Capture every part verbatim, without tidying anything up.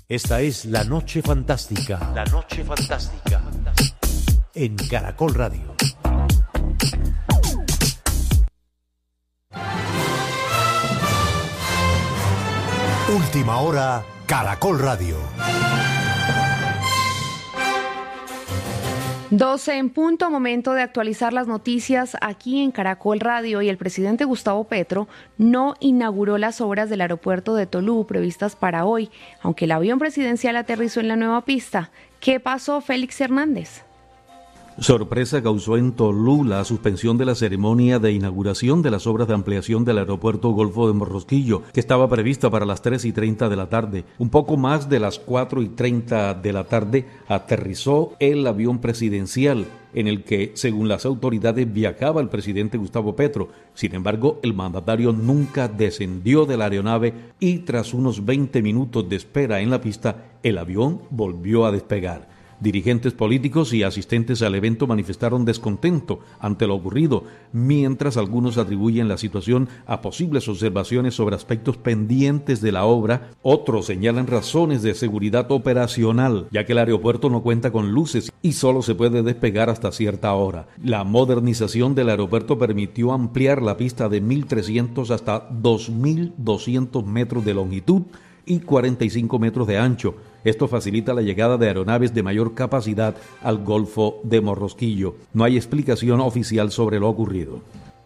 Esta es La Noche Fantástica. La Noche Fantástica. En Caracol Radio. Última hora, Caracol Radio. doce en punto, momento de actualizar las noticias aquí en Caracol Radio. Y el presidente Gustavo Petro no inauguró las obras del aeropuerto de Tolú previstas para hoy, aunque el avión presidencial aterrizó en la nueva pista. ¿Qué pasó, Félix Hernández? Sorpresa causó en Tolú la suspensión de la ceremonia de inauguración de las obras de ampliación del aeropuerto Golfo de Morrosquillo, que estaba prevista para las tres y treinta de la tarde. Un poco más de las cuatro y treinta de la tarde aterrizó el avión presidencial, en el que, según las autoridades, viajaba el presidente Gustavo Petro. Sin embargo, el mandatario nunca descendió de la aeronave y tras unos veinte minutos de espera en la pista, el avión volvió a despegar. Dirigentes políticos y asistentes al evento manifestaron descontento ante lo ocurrido, mientras algunos atribuyen la situación a posibles observaciones sobre aspectos pendientes de la obra. Otros señalan razones de seguridad operacional, ya que el aeropuerto no cuenta con luces y solo se puede despegar hasta cierta hora. La modernización del aeropuerto permitió ampliar la pista de mil trescientos hasta dos mil doscientos metros de longitud y cuarenta y cinco metros de ancho. Esto facilita la llegada de aeronaves de mayor capacidad al Golfo de Morrosquillo. No hay explicación oficial sobre lo ocurrido.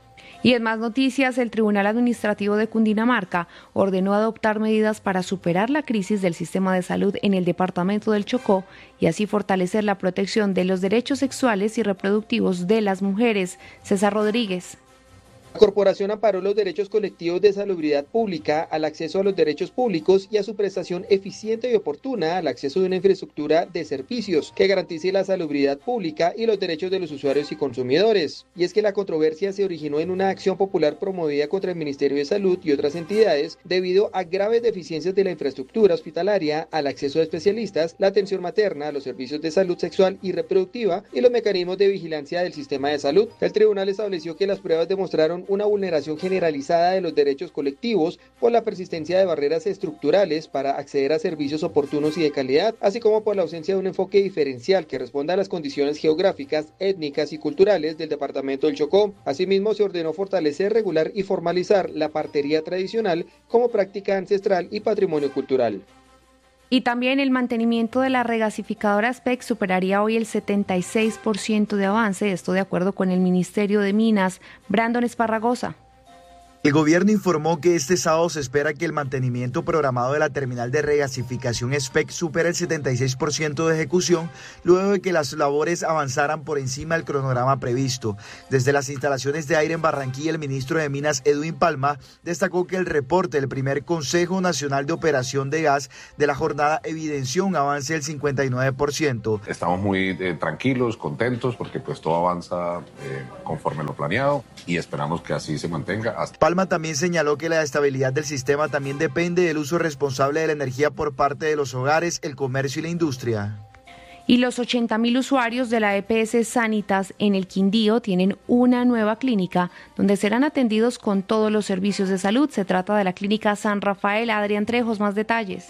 Y en más noticias, el Tribunal Administrativo de Cundinamarca ordenó adoptar medidas para superar la crisis del sistema de salud en el departamento del Chocó y así fortalecer la protección de los derechos sexuales y reproductivos de las mujeres. César Rodríguez. La corporación amparó los derechos colectivos de salubridad pública al acceso a los derechos públicos y a su prestación eficiente y oportuna al acceso de una infraestructura de servicios que garantice la salubridad pública y los derechos de los usuarios y consumidores. Y es que la controversia se originó en una acción popular promovida contra el Ministerio de Salud y otras entidades debido a graves deficiencias de la infraestructura hospitalaria, al acceso a especialistas, la atención materna, los servicios de salud sexual y reproductiva y los mecanismos de vigilancia del sistema de salud. El tribunal estableció que las pruebas demostraron una vulneración generalizada de los derechos colectivos por la persistencia de barreras estructurales para acceder a servicios oportunos y de calidad, así como por la ausencia de un enfoque diferencial que responda a las condiciones geográficas, étnicas y culturales del departamento del Chocó. Asimismo, se ordenó fortalecer, regular y formalizar la partería tradicional como práctica ancestral y patrimonio cultural. Y también el mantenimiento de la regasificadora S P E C superaría hoy el setenta y seis por ciento de avance, esto de acuerdo con el Ministerio de Minas. Brandon Esparragosa. El gobierno informó que este sábado se espera que el mantenimiento programado de la terminal de regasificación S P E C supere el setenta y seis por ciento de ejecución, luego de que las labores avanzaran por encima del cronograma previsto. Desde las instalaciones de aire en Barranquilla, el ministro de Minas, Edwin Palma, destacó que el reporte del primer Consejo Nacional de Operación de Gas de la jornada evidenció un avance del cincuenta y nueve por ciento. Estamos muy eh, tranquilos, contentos, porque pues todo avanza eh, conforme lo planeado y esperamos que así se mantenga. Hasta Palma también señaló que la estabilidad del sistema también depende del uso responsable de la energía por parte de los hogares, el comercio y la industria. Y los ochenta mil usuarios de la E P S Sanitas en el Quindío tienen una nueva clínica donde serán atendidos con todos los servicios de salud. Se trata de la clínica San Rafael. Adrián Trejos, más detalles.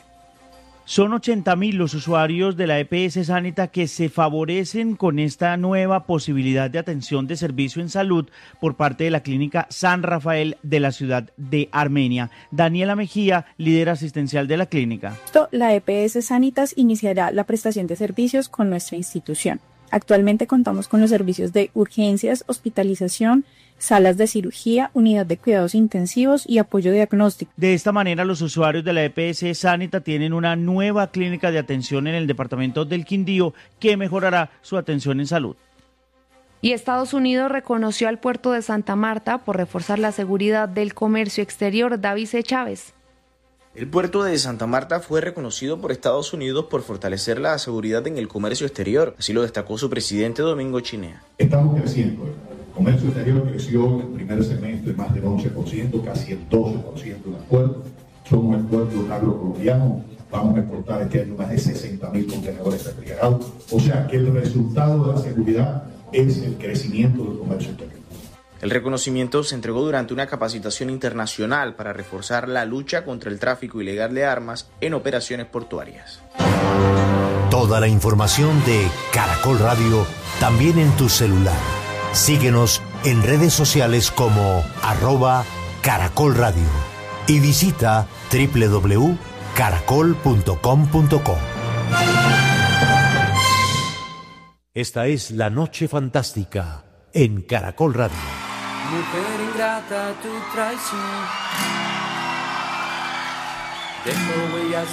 Son ochenta mil los usuarios de la E P S Sanita que se favorecen con esta nueva posibilidad de atención de servicio en salud por parte de la clínica San Rafael de la ciudad de Armenia. Daniela Mejía, líder asistencial de la clínica. La E P S Sanitas iniciará la prestación de servicios con nuestra institución. Actualmente contamos con los servicios de urgencias, hospitalización, salas de cirugía, unidad de cuidados intensivos y apoyo diagnóstico. De esta manera, los usuarios de la E P S Sanita tienen una nueva clínica de atención en el departamento del Quindío que mejorará su atención en salud. Y Estados Unidos reconoció al puerto de Santa Marta por reforzar la seguridad del comercio exterior. David C. Chávez. El puerto de Santa Marta fue reconocido por Estados Unidos por fortalecer la seguridad en el comercio exterior, así lo destacó su presidente Domingo Chinea. Estamos creciendo, el comercio exterior creció en el primer semestre más del once por ciento, casi el doce por ciento del puerto. Somos el puerto agro-colombiano, vamos a exportar este año más de sesenta mil contenedores refrigerados, o sea que el resultado de la seguridad es el crecimiento del comercio exterior. El reconocimiento se entregó durante una capacitación internacional para reforzar la lucha contra el tráfico ilegal de armas en operaciones portuarias. Toda la información de Caracol Radio también en tu celular. Síguenos en redes sociales como arroba Caracol Radio y visita doble u doble u doble u punto caracol punto com punto co. Esta es La Noche Fantástica en Caracol Radio. Mujer ingrata, tu traición dejó huellas